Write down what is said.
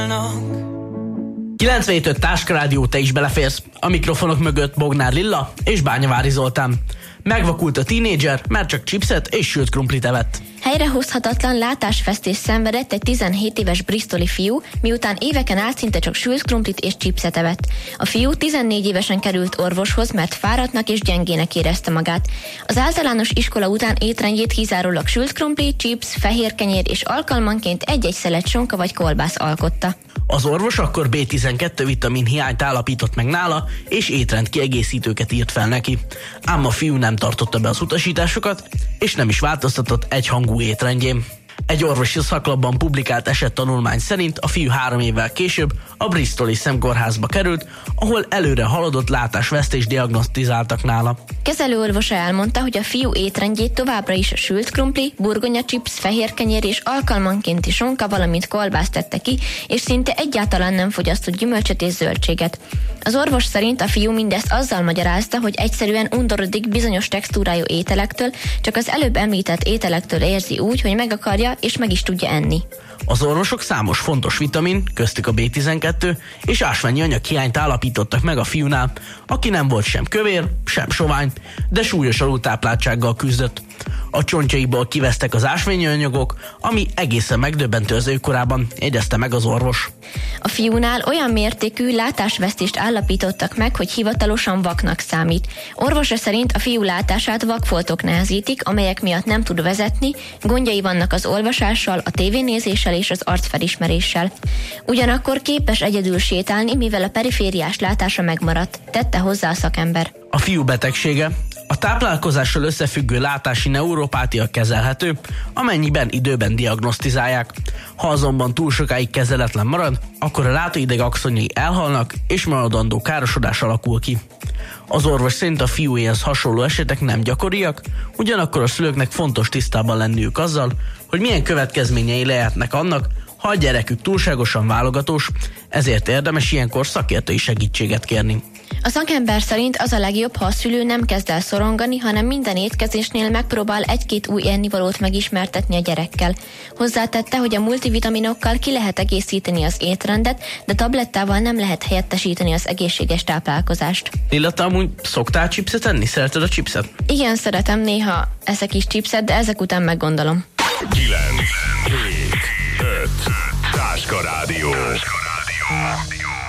97.5 Táskarádió, te is beleférsz. A mikrofonok mögött Bognár Lilla és Bányavári Zoltán. Megvakult a tínédzser, mert csak chipset és sült krumplit evett. Helyrehozhatatlan látásvesztést szenvedett egy 17 éves bristoli fiú, miután éveken át szinte csak sült krumplit és chipset evett. A fiú 14 évesen került orvoshoz, mert fáradtnak és gyengének érezte magát. Az általános iskola után étrendjét kizárólag sült krumpli, chips, fehér kenyér és alkalmanként egy-egy szelet sonka vagy kolbász alkotta. Az orvos akkor B12 vitamin hiányt állapított meg nála, és étrend kiegészítőket írt fel neki. Ám a fiú nem tartotta be az utasításokat, és nem is változtatott egyhangú étrendjén. Egy orvosi szaklapban publikált esettanulmány szerint a fiú 3 évvel később a bristoli szemkórházba került, ahol előre haladott látásvesztést diagnosztizáltak nála. Kezelőorvosa elmondta, hogy a fiú étrendjét továbbra is a sült krumpli, burgonya chips, fehér kenyér és alkalmankénti sonka, valamint kolbászt tette ki, és szinte egyáltalán nem fogyasztott gyümölcsöt és zöldséget. Az orvos szerint a fiú mindezt azzal magyarázta, hogy egyszerűen undorodik bizonyos textúrájú ételektől, csak az előbb említett ételektől érzi úgy, hogy meg akarja és meg is tudja enni. Az orvosok számos fontos vitamin, köztük a B12 és ásványi anyag hiányt állapítottak meg a fiúnál, aki nem volt sem kövér, sem sovány, de súlyos alultápláltsággal küzdött. A csontjaiból kivesztek az ásványi anyagok, ami egészen megdöbbentő az ő korában, jegyezte meg az orvos. A fiúnál olyan mértékű látásvesztést állapítottak meg, hogy hivatalosan vaknak számít. Orvosa szerint a fiú látását vakfoltok nehezítik, amelyek miatt nem tud vezetni, gondjai vannak az olvasással, a tévénézéssel és az arcfelismeréssel. Ugyanakkor képes egyedül sétálni, mivel a perifériás látása megmaradt, tette hozzá a szakember. A fiú betegsége a táplálkozással összefüggő látási neuropátia kezelhető, amennyiben időben diagnosztizálják. Ha azonban túl sokáig kezeletlen marad, akkor a látóideg axonjai elhalnak, és maradandó károsodás alakul ki. Az orvos szerint a fiúéhez hasonló esetek nem gyakoriak, ugyanakkor a szülőknek fontos tisztában lenniük azzal, hogy milyen következményei lehetnek annak, ha a gyerekük túlságosan válogatós, ezért érdemes ilyenkor szakértői segítséget kérni. A szakember szerint az a legjobb, ha a szülő nem kezd el szorongani, hanem minden étkezésnél megpróbál egy-két új ennivalót megismertetni a gyerekkel. Hozzátette, hogy a multivitaminokkal ki lehet egészíteni az étrendet, de tablettával nem lehet helyettesíteni az egészséges táplálkozást. Lilla, te amúgy szoktál chipset enni? Szereted a chipset? Igen, szeretem, néha eszek is chipset, de ezek után meggondolom. 9, 7, 5, Táskarádió.